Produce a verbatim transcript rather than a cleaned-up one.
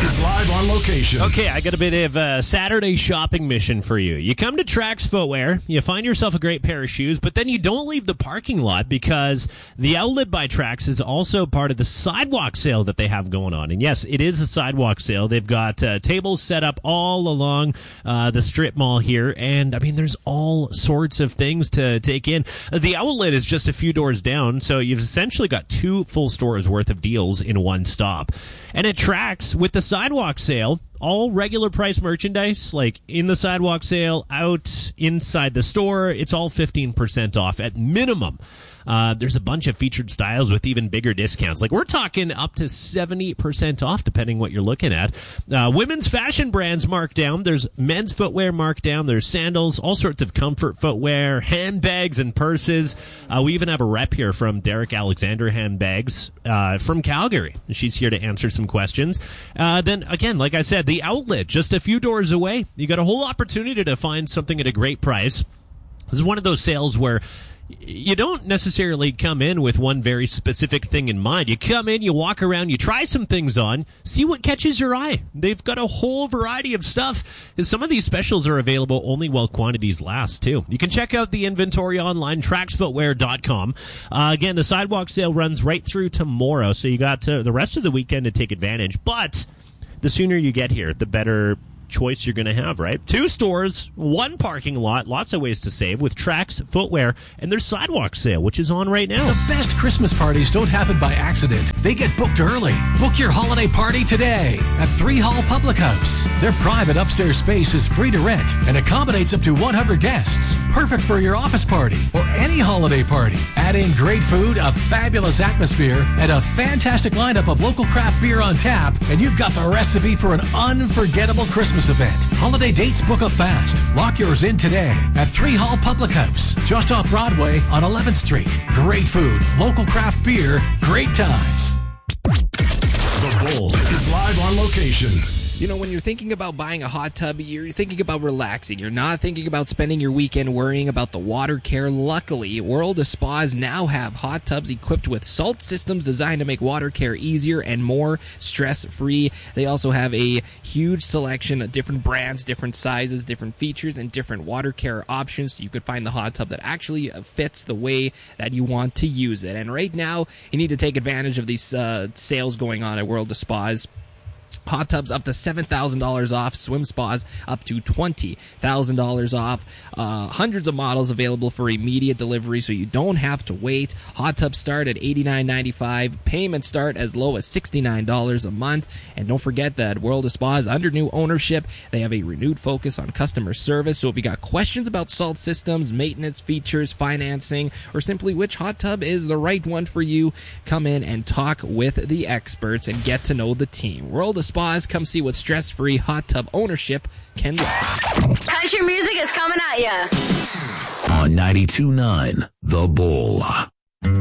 is live on location. Okay, I got a bit of a Saturday shopping mission for you. You come to Trax Footwear, you find yourself a great pair of shoes, but then you don't leave the parking lot because the Outlet by Trax is also part of the sidewalk sale that they have going on. And yes, it is a sidewalk sale. They've got uh, tables set up all along uh, the strip mall here, and I mean, there's all sorts of things to take in. The Outlet is just a few doors down, so you've essentially got two full stores worth of deals in one stop. And it tracks with the sidewalk sale, all regular price merchandise, like in the sidewalk sale, out inside the store, it's all fifteen percent off at minimum. Uh, there's a bunch of featured styles with even bigger discounts. Like, we're talking up to seventy percent off, depending what you're looking at. Uh, women's fashion brands marked down. There's men's footwear marked down. There's sandals, all sorts of comfort footwear, handbags and purses. Uh, we even have a rep here from Derek Alexander Handbags uh, from Calgary. She's here to answer some questions. Uh, then, again, like I said, the Outlet, just a few doors away. You got a whole opportunity to find something at a great price. This is one of those sales where you don't necessarily come in with one very specific thing in mind. You come in, you walk around, you try some things on, see what catches your eye. They've got a whole variety of stuff. Some of these specials are available only while quantities last, too. You can check out the inventory online, trax footwear dot com. Uh, again, the sidewalk sale runs right through tomorrow, so you got uh, the rest of the weekend to take advantage. But the sooner you get here, the better choice you're going to have, right? Two stores, one parking lot, lots of ways to save with Trax Footwear and their sidewalk sale, which is on right now. The best Christmas parties don't happen by accident. They get booked early. Book your holiday party today at Three Hall Public House. Their private upstairs space is free to rent and accommodates up to one hundred guests. Perfect for your office party or any holiday party. Add in great food, a fabulous atmosphere, and a fantastic lineup of local craft beer on tap, and you've got the recipe for an unforgettable Christmas event. Holiday dates book up fast. Lock yours in today at Three Hall Public House, just off Broadway on eleventh Street. Great food, local craft beer, great times. The Bull is live on location. You know, when you're thinking about buying a hot tub, you're thinking about relaxing. You're not thinking about spending your weekend worrying about the water care. Luckily, World of Spas now have hot tubs equipped with salt systems designed to make water care easier and more stress-free. They also have a huge selection of different brands, different sizes, different features, and different water care options, so you could find the hot tub that actually fits the way that you want to use it. And right now, you need to take advantage of these uh, sales going on at World of Spas. Hot tubs up to seven thousand dollars off. Swim spas up to twenty thousand dollars off. Uh, hundreds of models available for immediate delivery, so you don't have to wait. Hot tubs start at eighty-nine ninety-five. Payments start as low as sixty-nine dollars a month. And don't forget that World of Spa is under new ownership. They have a renewed focus on customer service. So if you got questions about salt systems, maintenance features, financing, or simply which hot tub is the right one for you, come in and talk with the experts and get to know the team. World of Spas, come see what stress-free hot tub ownership can do. Country music is coming at ya. On ninety-two point nine The Bull.